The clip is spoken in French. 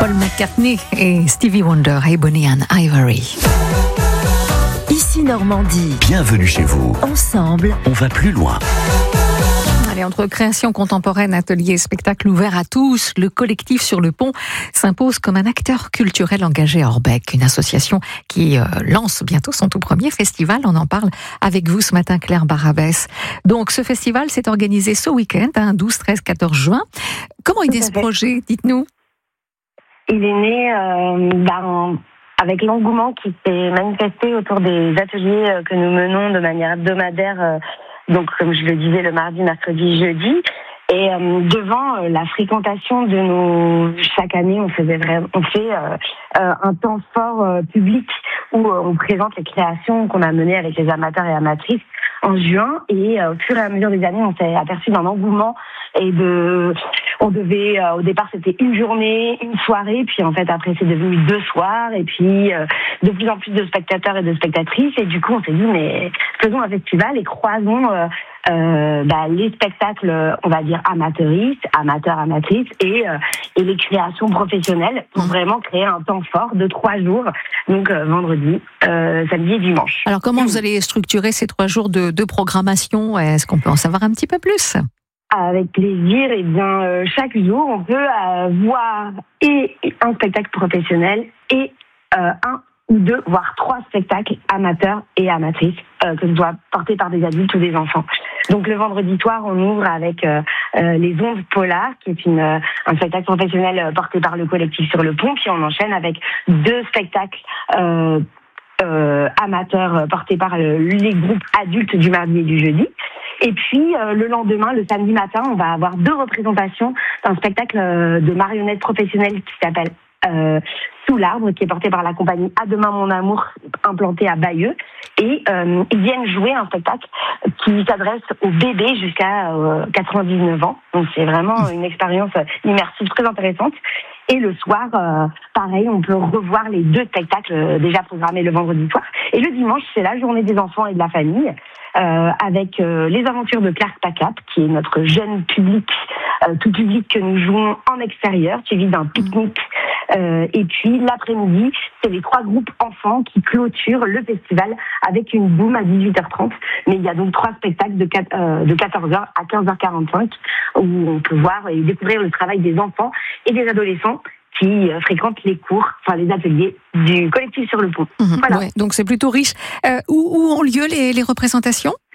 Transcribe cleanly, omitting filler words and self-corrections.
Paul McCartney et Stevie Wonder et Bonnie and Ivory. Ici Normandie. Bienvenue chez vous. Ensemble, On va plus loin. Allez, entre création contemporaine, atelier et spectacle ouvert à tous, le collectif Sur le Pont s'impose comme un acteur culturel engagé à Orbec, une association qui lance bientôt son tout premier festival. On en parle avec vous ce matin, Claire Barabès. Donc, ce festival s'est organisé ce week-end, 12, 13, 14 juin. Comment est né ce projet? Dites-nous. Il est né avec l'engouement qui s'est manifesté autour des ateliers que nous menons de manière hebdomadaire, donc comme je le disais, le mardi, mercredi, jeudi. Et devant la fréquentation de chaque année, on fait un temps fort public où on présente les créations qu'on a menées avec les amateurs et amatrices en juin. Et au fur et à mesure des années, on s'est aperçu d'un engouement on devait, au départ c'était une journée, une soirée, puis en fait après c'est devenu 2 soirs, et puis de plus en plus de spectateurs et de spectatrices, et du coup on s'est dit mais faisons un festival et croisons les spectacles, on va dire amateurs, amatrices, et les créations professionnelles pour vraiment créer un temps fort de 3 jours, donc vendredi, samedi et dimanche. Alors comment vous allez structurer ces 3 jours de programmation? Est-ce qu'on peut en savoir un petit peu plus? Avec plaisir, et bien chaque jour on peut voir et un spectacle professionnel et 1 ou 2, voire 3 spectacles amateurs et amatrices, que ce soit portés par des adultes ou des enfants. Donc le vendredi soir, on ouvre avec les Ondes Polars, qui est un spectacle professionnel porté par le collectif Sur le Pont, puis on enchaîne avec 2 spectacles amateurs portés par les groupes adultes du mardi et du jeudi. Et puis le lendemain, le samedi matin, on va avoir 2 représentations d'un spectacle de marionnettes professionnelles qui s'appelle Sous l'arbre, qui est porté par la compagnie À demain mon amour, implantée à Bayeux. Et ils viennent jouer un spectacle qui s'adresse aux bébés jusqu'à 99 ans. Donc c'est vraiment une expérience immersive très intéressante. Et le soir, pareil, on peut revoir les 2 spectacles déjà programmés le vendredi soir. Et le dimanche, c'est la journée des enfants et de la famille, avec les aventures de Clark Pacap, qui est notre jeune public, tout public que nous jouons en extérieur, suivi d'un pique-nique. Et puis l'après-midi, c'est les 3 groupes enfants qui clôturent le festival avec une boum à 18h30. Mais il y a donc 3 spectacles de 14h à 15h45 où on peut voir et découvrir le travail des enfants et des adolescents qui fréquentent les cours, les ateliers du collectif Sur le Pont. Voilà. Ouais, donc c'est plutôt riche. Où ont lieu les représentations?